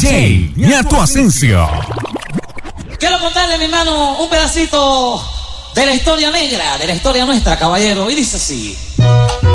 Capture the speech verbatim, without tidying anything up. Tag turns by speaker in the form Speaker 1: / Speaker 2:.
Speaker 1: D J Ñato Asensio.
Speaker 2: Quiero contarle, mi hermano, un pedacito de la historia negra, de la historia nuestra, caballero. Y dice así.